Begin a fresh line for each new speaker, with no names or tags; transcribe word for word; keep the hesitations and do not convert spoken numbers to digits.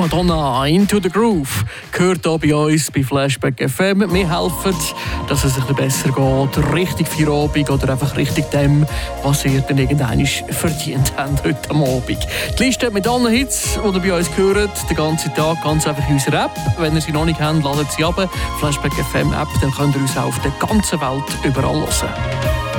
Madonna, Into the Groove, gehört hier bei uns bei Flashback F M. Wir helfen, dass es ein bisschen besser geht, richtig Feierabend oder einfach richtig dem, was ihr dann irgendwann verdient habt heute am Abend. Die Liste mit allen Hits, die ihr bei uns hört, den ganzen Tag ganz einfach in unserer App. Wenn ihr sie noch nicht habt, ladet sie ab. Flashback F M App, dann könnt ihr uns auch auf der ganzen Welt überall hören.